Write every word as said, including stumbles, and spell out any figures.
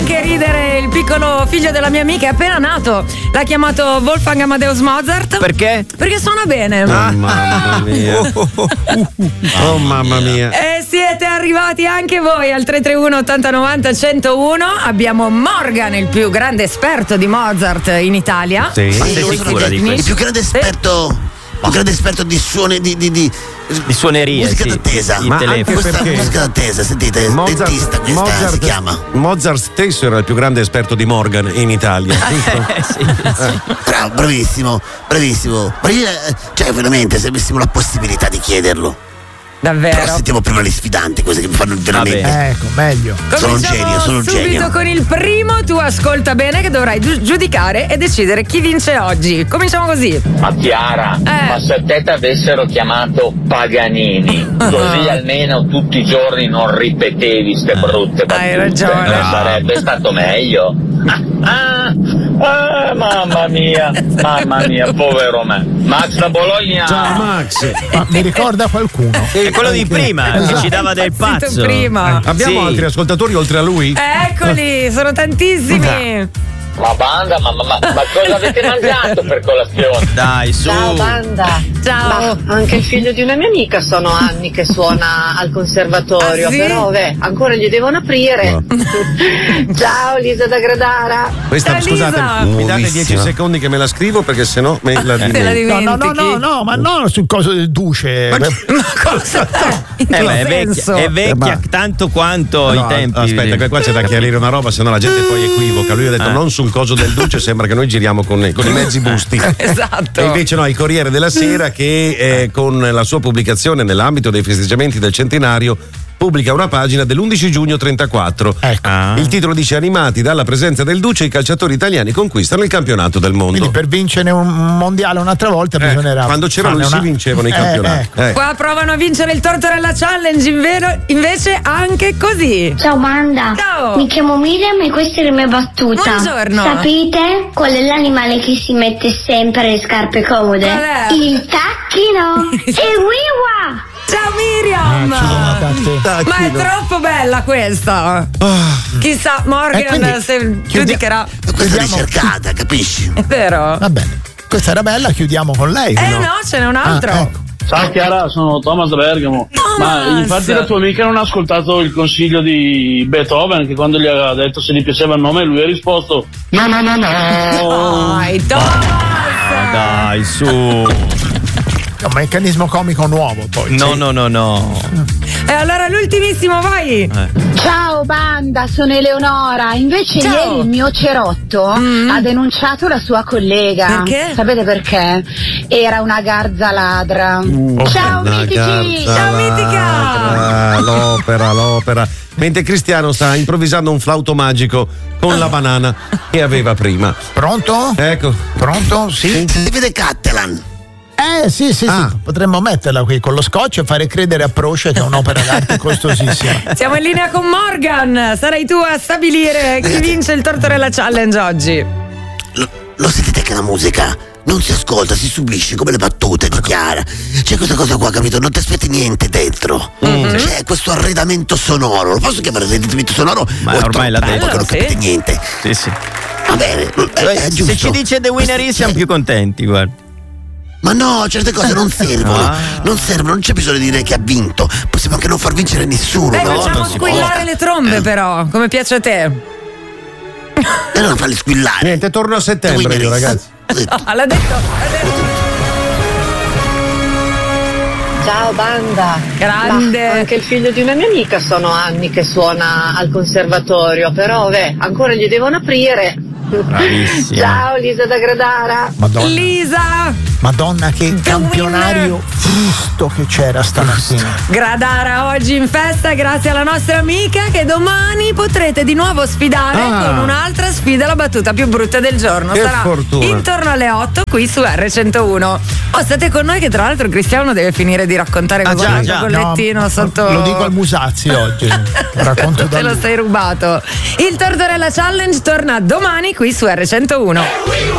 anche ridere il piccolo figlio della mia amica, è appena nato. L'ha chiamato Wolfgang Amadeus Mozart. Perché? Perché suona bene. Oh mamma mia. Oh mamma mia. E siete arrivati anche voi al tre tre uno ottanta novanta centouno. Abbiamo Morgan, il più grande esperto di Mozart in Italia. Sì. Ma sei sei sicura di il questo? più grande esperto, il più grande esperto di suoni di, di, di, Di suoneria, musica sì. d'attesa. Il Ma telefono. anche Questa perché musica d'attesa, sentite, dentista questa Mozart, si chiama. Mozart stesso era il più grande esperto di Morgan in Italia. Eh, sì, sì. Bravo, bravissimo, bravissimo. Ma io, eh, cioè veramente, se avessimo la possibilità di chiederlo. Però Davvero. sentiamo prima le sfidanti, queste che mi fanno veramente. Vabbè. Ecco, meglio. Sono un Cominciamo genio, sono un subito genio. con il primo. Tu ascolta bene che dovrai giu- giudicare e decidere chi vince oggi. Cominciamo così. Ma Chiara, Eh. ma se te ti avessero chiamato Paganini, così almeno tutti i giorni non ripetevi ste brutte battute. Hai ragione. Non sarebbe stato meglio. Ah, ah, mamma mia, mamma mia, povero me. Max da Bologna. Ciao Max. Ma mi ricorda qualcuno? È quello di prima che ci dava del Impazzito pazzo. prima. Abbiamo Sì. altri ascoltatori oltre a lui? Eccoli, sono tantissimi. Ma banda, ma, ma, ma, ma cosa avete mangiato per colazione? Dai, su. Ciao banda. Ciao. Ma anche il figlio di una mia amica sono anni che suona al conservatorio, Ah, sì? però beh, ancora gli devono aprire. Ciao Lisa da Gradara. Questa, Ciao, scusate, Lisa. mi date Nuovissima. dieci secondi che me la scrivo perché sennò me la Te la dimentico. No, no, no, dimentichi. no, no, ma non sul coso del duce. Cosa? In Eh, che beh, è vecchia, senso? è vecchia Eh, ma- tanto quanto No, i tempi. aspetta, che qua c'è da chiarire una roba, sennò la gente poi equivoca. Lui ha detto Ah. non sul coso del duce, sembra che noi giriamo con, con i mezzi busti. Esatto. E invece no, il Corriere della Sera che eh, con la sua pubblicazione nell'ambito dei festeggiamenti del centenario pubblica una pagina dell'undici giugno trentaquattro. Ecco. Ah. Il titolo dice: animati dalla presenza del duce, i calciatori italiani conquistano il campionato del mondo. Quindi per vincere un mondiale un'altra volta Eh, bisognerà. quando c'era lui farne si una- vincevano i Eh, campionati. ecco. Eh. Qua provano a vincere il Tortorella Challenge, invero- invece anche così. Ciao banda, Ciao. mi chiamo Miriam e questa è la mia battuta. Buongiorno. Sapete qual è l'animale che si mette sempre le scarpe comode? Qual è? Il tacchino. E wiwa! Ciao Miriam. Accidenti. Ma è troppo bella questa. Chissà, Morgan E quindi se chiudi- giudicherà. Ma questa è Vediamo. ricercata, capisci? È vero? Va bene. Questa era bella, chiudiamo con lei. Eh no, ce n'è un altro. Ah, ecco. Ciao Chiara, sono Thomas da Bergamo. Thomas! Ma infatti la tua amica non ha ascoltato il consiglio di Beethoven, che quando gli ha detto se gli piaceva il nome lui ha risposto no no no no. Dai, Thomas. Ah, dai, su. È un meccanismo comico nuovo poi. No, Sì. no, no, no. E allora l'ultimissimo, vai. Ciao banda, sono Eleonora. Invece Ciao. ieri il mio cerotto Mm. ha denunciato la sua collega. Perché? Sapete perché? Era una garza ladra. Ciao Una mitici. garza Ciao, mitica. ladra, l'opera, l'opera. Mentre Cristiano sta improvvisando un flauto magico con la banana che aveva prima. Pronto? Ecco. Pronto? Sì. Si vede Cattelan. Eh sì, sì, Ah. sì. Potremmo metterla qui con lo scotch e fare credere a Proce che è un'opera d'arte costosissima. Siamo in linea con Morgan. Sarai tu a stabilire chi vince il Tortorella Challenge oggi. Lo, lo sentite che la musica non si ascolta, si subisce come le battute di Chiara. C'è questa cosa qua, capito? Non ti aspetti niente dentro. C'è questo arredamento sonoro. Lo posso chiamare arredamento sonoro? Ma O è ormai troppo, l'ha detto. perché non Sì. capite niente. Sì, sì. Va bene, è, è Se giusto. ci dice The Winner is siamo più contenti, guarda. Ma no, certe cose non servono. Ah. Non servono, non c'è bisogno di dire che ha vinto. Possiamo anche non far vincere nessuno. Dai, no? facciamo Non si può. squillare le trombe però, come piace a te. E non farli squillare. Niente, torno a settembre io, ragazzi. Ho detto, Ah, l'ha detto, l'ha detto. Ciao banda. Grande. Ma anche il figlio di una mia amica sono anni che suona al conservatorio, però beh, ancora gli devono aprire. Bravissima. Ciao Lisa da Gradara. Madonna. Lisa. Madonna che The campionario winner. frusto che c'era stamattina. Gradara oggi in festa grazie alla nostra amica che domani potrete di nuovo sfidare Ah. con un'altra sfida, la battuta più brutta del giorno. Che Sarà fortuna. intorno alle otto qui su R centouno. Oh, state con noi che tra l'altro Cristiano deve finire di raccontare Ah, cosa già, ha già. il bollettino No, sotto. Lo dico al Musazzi oggi. Racconto Te da lo lui. sei rubato. Il Tortorella Challenge torna domani qui su R centouno.